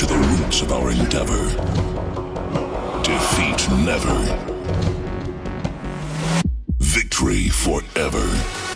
to the roots of our endeavor. Defeat never. Victory forever.